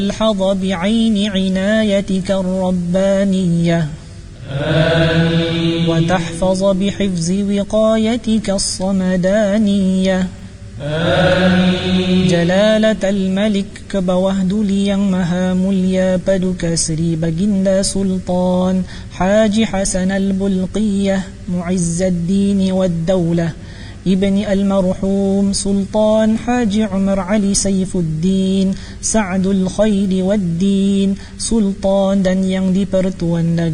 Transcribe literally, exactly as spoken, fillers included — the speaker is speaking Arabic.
الحظ بعين عنايتك الربانية آمين. وتحفظ بحفظ وقايتك الصمدانية آمين. جلالة الملك كبوهد ليان مهامليا بدك سري بجند سلطان حاج حسن البلقية معز الدين والدولة ابن المرحوم سلطان حاج عمر علي سيف الدين سعد الخير والدين سلطان dan yang dipertuan